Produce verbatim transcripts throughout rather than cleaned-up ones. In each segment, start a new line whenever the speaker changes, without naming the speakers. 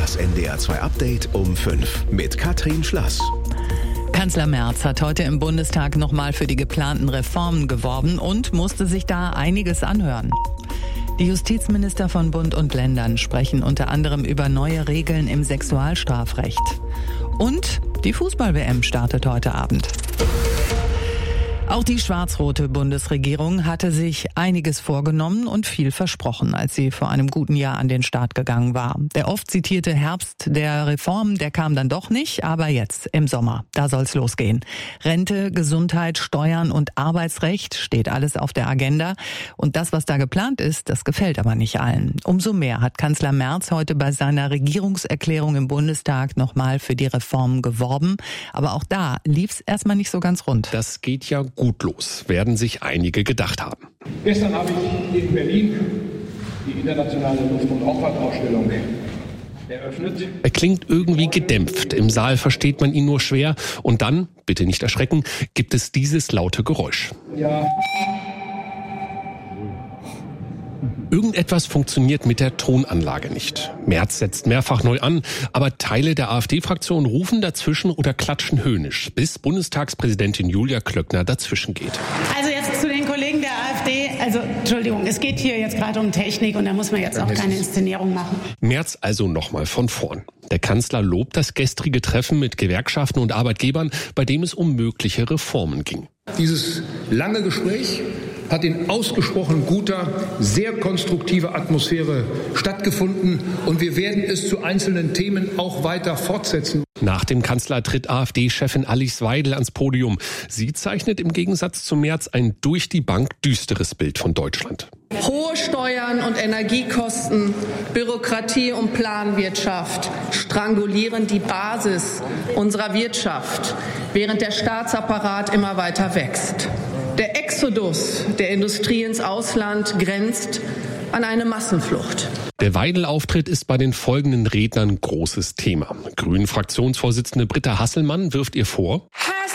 Das N D R zwei Update um fünf mit Katrin Schlass.
Kanzler Merz hat heute im Bundestag nochmal für die geplanten Reformen geworben und musste sich da einiges anhören. Die Justizminister von Bund und Ländern sprechen unter anderem über neue Regeln im Sexualstrafrecht. Und die Fußball-W M startet heute Abend. Auch die schwarz-rote Bundesregierung hatte sich einiges vorgenommen und viel versprochen, als sie vor einem guten Jahr an den Start gegangen war. Der oft zitierte Herbst der Reformen, der kam dann doch nicht, aber jetzt im Sommer, da soll's losgehen. Rente, Gesundheit, Steuern und Arbeitsrecht steht alles auf der Agenda. Und das, was da geplant ist, das gefällt aber nicht allen. Umso mehr hat Kanzler Merz heute bei seiner Regierungserklärung im Bundestag nochmal für die Reformen geworben. Aber auch da lief's erstmal nicht so ganz rund.
Das geht ja gut los, werden sich einige gedacht haben.
Gestern habe ich in Berlin die internationale Luft- und Raumfahrtausstellung eröffnet.
Er klingt irgendwie gedämpft. Im Saal versteht man ihn nur schwer. Und dann, bitte nicht erschrecken, gibt es dieses laute Geräusch.
Ja.
Irgendetwas funktioniert mit der Tonanlage nicht. Merz setzt mehrfach neu an, aber Teile der AfD-Fraktion rufen dazwischen oder klatschen höhnisch, bis Bundestagspräsidentin Julia Klöckner dazwischen geht.
Also jetzt zu den Kollegen der AfD. Also Entschuldigung, es geht hier jetzt gerade um Technik und da muss man jetzt auch keine Inszenierung machen.
Merz also nochmal von vorn. Der Kanzler lobt das gestrige Treffen mit Gewerkschaften und Arbeitgebern, bei dem es um mögliche Reformen ging.
Dieses lange Gespräch hat in ausgesprochen guter, sehr konstruktiver Atmosphäre stattgefunden und wir werden es zu einzelnen Themen auch weiter fortsetzen.
Nach dem Kanzler tritt AfD-Chefin Alice Weidel ans Podium. Sie zeichnet im Gegensatz zu Merz ein durch die Bank düsteres Bild von Deutschland.
Hohe Steuern und Energiekosten, Bürokratie und Planwirtschaft strangulieren die Basis unserer Wirtschaft, während der Staatsapparat immer weiter wächst. Der Exodus der Industrie ins Ausland grenzt an eine Massenflucht.
Der Weidel-Auftritt ist bei den folgenden Rednern großes Thema. Grünen-Fraktionsvorsitzende Britta Hasselmann wirft ihr vor:
Hass,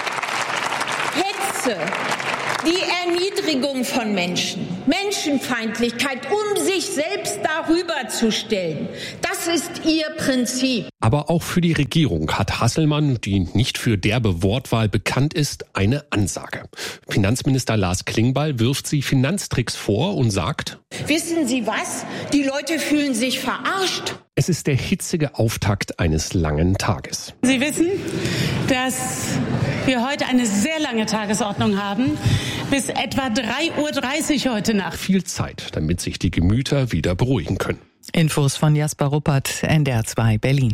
Hetze, die Erniedrigung von Menschen, Menschenfeindlichkeit, um sich selbst darüber zu stellen. Das ist ihr Prinzip.
Aber auch für die Regierung hat Hasselmann, die nicht für derbe Wortwahl bekannt ist, eine Ansage. Finanzminister Lars Klingbeil wirft sie Finanztricks vor und sagt:
Wissen Sie was? Die Leute fühlen sich verarscht.
Es ist der hitzige Auftakt eines langen Tages.
Sie wissen, dass wir heute eine sehr lange Tagesordnung haben, bis etwa drei Uhr dreißig heute Nacht.
Viel Zeit, damit sich die Gemüter wieder beruhigen können.
Infos von Jasper Ruppert, N D R zwei Berlin.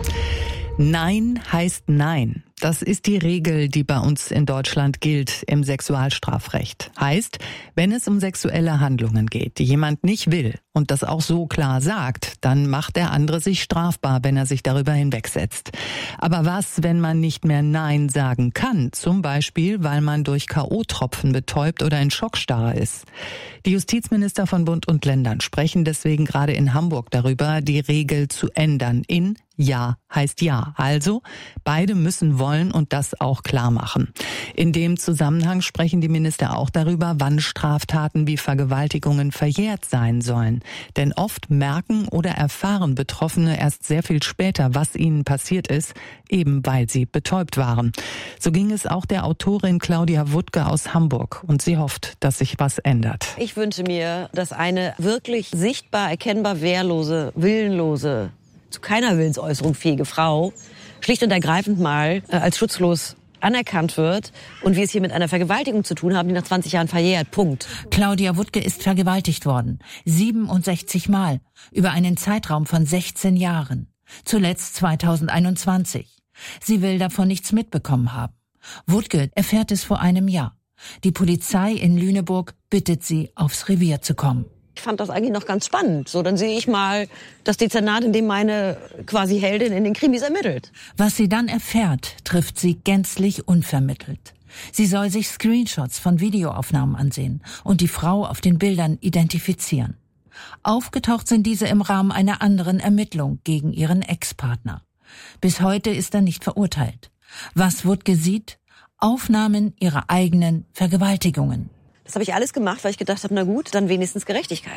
Nein heißt Nein. Das ist die Regel, die bei uns in Deutschland gilt im Sexualstrafrecht. Heißt, wenn es um sexuelle Handlungen geht, die jemand nicht will und das auch so klar sagt, dann macht der andere sich strafbar, wenn er sich darüber hinwegsetzt. Aber was, wenn man nicht mehr Nein sagen kann? Zum Beispiel, weil man durch K O-Tropfen betäubt oder in Schockstarre ist. Die Justizminister von Bund und Ländern sprechen deswegen gerade in Hamburg darüber, die Regel zu ändern in Ja heißt Ja. Also, beide müssen wollen und das auch klar machen. In dem Zusammenhang sprechen die Minister auch darüber, wann Straftaten wie Vergewaltigungen verjährt sein sollen. Denn oft merken oder erfahren Betroffene erst sehr viel später, was ihnen passiert ist, eben weil sie betäubt waren. So ging es auch der Autorin Claudia Wuttke aus Hamburg und sie hofft, dass sich was ändert.
Ich wünsche mir, dass eine wirklich sichtbar, erkennbar wehrlose, willenlose, zu keiner Willensäußerung fähige Frau schlicht und ergreifend mal äh, als schutzlos anerkannt wird und wir es hier mit einer Vergewaltigung zu tun haben, die nach zwanzig Jahren verjährt. Punkt.
Claudia Wuttke ist vergewaltigt worden. siebenundsechzig Mal. Über einen Zeitraum von sechzehn Jahren. Zuletzt zweitausendeinundzwanzig. Sie will davon nichts mitbekommen haben. Wuttke erfährt es vor einem Jahr. Die Polizei in Lüneburg bittet sie, aufs Revier zu kommen.
Ich fand das eigentlich noch ganz spannend. So, dann sehe ich mal das Dezernat, in dem meine quasi Heldin in den Krimis ermittelt.
Was sie dann erfährt, trifft sie gänzlich unvermittelt. Sie soll sich Screenshots von Videoaufnahmen ansehen und die Frau auf den Bildern identifizieren. Aufgetaucht sind diese im Rahmen einer anderen Ermittlung gegen ihren Ex-Partner. Bis heute ist er nicht verurteilt. Was Wuttke sieht? Aufnahmen ihrer eigenen Vergewaltigungen.
Das habe ich alles gemacht, weil ich gedacht habe, na gut, dann wenigstens Gerechtigkeit.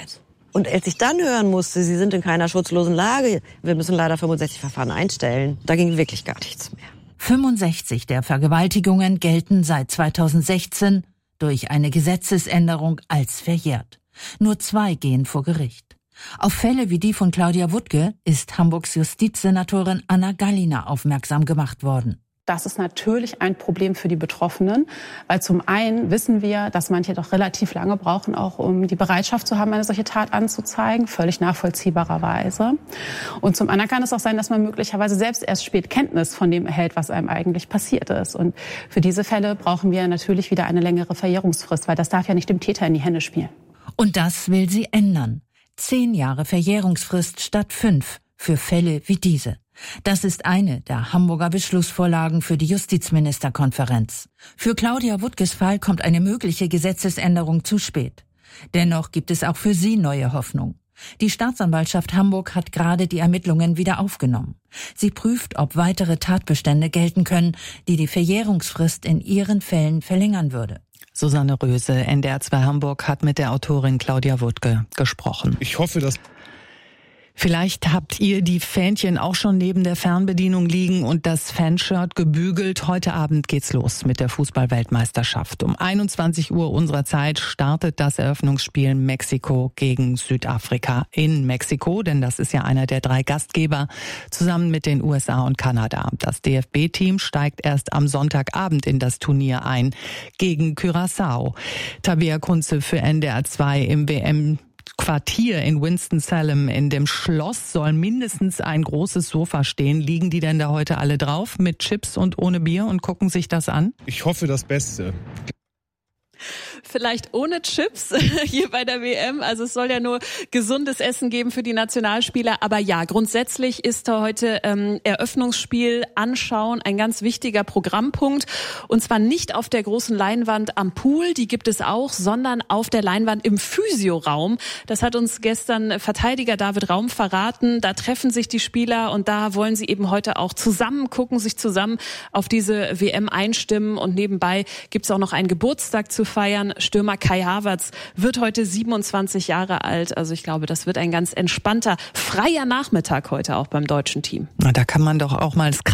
Und als ich dann hören musste, sie sind in keiner schutzlosen Lage, wir müssen leider fünfundsechzig Verfahren einstellen, da ging wirklich gar nichts mehr.
fünfundsechzig der Vergewaltigungen gelten seit zweitausendsechzehn durch eine Gesetzesänderung als verjährt. Nur zwei gehen vor Gericht. Auf Fälle wie die von Claudia Wuttke ist Hamburgs Justizsenatorin Anna Gallina aufmerksam gemacht worden.
Das ist natürlich ein Problem für die Betroffenen, weil zum einen wissen wir, dass manche doch relativ lange brauchen, auch um die Bereitschaft zu haben, eine solche Tat anzuzeigen, völlig nachvollziehbarerweise. Und zum anderen kann es auch sein, dass man möglicherweise selbst erst spät Kenntnis von dem erhält, was einem eigentlich passiert ist. Und für diese Fälle brauchen wir natürlich wieder eine längere Verjährungsfrist, weil das darf ja nicht dem Täter in die Hände spielen.
Und das will sie ändern. Zehn Jahre Verjährungsfrist statt fünf für Fälle wie diese. Das ist eine der Hamburger Beschlussvorlagen für die Justizministerkonferenz. Für Claudia Wuttkes Fall kommt eine mögliche Gesetzesänderung zu spät. Dennoch gibt es auch für sie neue Hoffnung. Die Staatsanwaltschaft Hamburg hat gerade die Ermittlungen wieder aufgenommen. Sie prüft, ob weitere Tatbestände gelten können, die die Verjährungsfrist in ihren Fällen verlängern würde.
Susanne Röse, N D R zwei Hamburg, hat mit der Autorin Claudia Wuttke gesprochen.
Ich hoffe, dass
Vielleicht habt ihr die Fähnchen auch schon neben der Fernbedienung liegen und das Fanshirt gebügelt. Heute Abend geht's los mit der Fußball-Weltmeisterschaft. Um einundzwanzig Uhr unserer Zeit startet das Eröffnungsspiel Mexiko gegen Südafrika in Mexiko, denn das ist ja einer der drei Gastgeber, zusammen mit den U S A und Kanada. Das D F B-Team steigt erst am Sonntagabend in das Turnier ein gegen Curaçao. Tabea Kunze für N D R zwei im W M Quartier in Winston-Salem. In dem Schloss soll mindestens ein großes Sofa stehen. Liegen die denn da heute alle drauf mit Chips und ohne Bier und gucken sich das an?
Ich hoffe das Beste.
Vielleicht ohne Chips hier bei der W M. Also es soll ja nur gesundes Essen geben für die Nationalspieler. Aber ja, grundsätzlich ist da heute ähm, Eröffnungsspiel anschauen ein ganz wichtiger Programmpunkt. Und zwar nicht auf der großen Leinwand am Pool, die gibt es auch, sondern auf der Leinwand im Physioraum. Das hat uns gestern Verteidiger David Raum verraten. Da treffen sich die Spieler und da wollen sie eben heute auch zusammen gucken, sich zusammen auf diese W M einstimmen. Und nebenbei gibt's auch noch einen Geburtstag zu feiern. Stürmer Kai Havertz wird heute siebenundzwanzig Jahre alt. Also ich glaube, das wird ein ganz entspannter, freier Nachmittag heute auch beim deutschen Team.
Na, da kann man doch auch mal